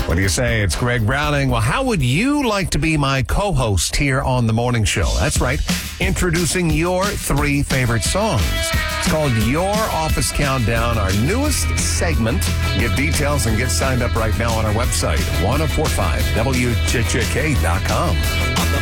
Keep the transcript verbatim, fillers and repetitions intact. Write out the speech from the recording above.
What do you say? It's Greg Browning. Well, how would you like to be my co-host here on The Morning Show? That's right. Introducing your three favorite songs. It's called Your Office Countdown, our newest segment. Get details and get signed up right now on our website, ten forty-five W K K dot com.